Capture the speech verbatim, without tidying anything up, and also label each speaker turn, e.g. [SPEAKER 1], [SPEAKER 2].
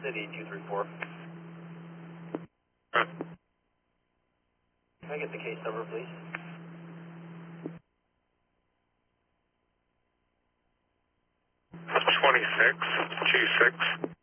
[SPEAKER 1] City two three four.
[SPEAKER 2] Huh.
[SPEAKER 1] Can I get the case number, please?
[SPEAKER 2] twenty-six G six.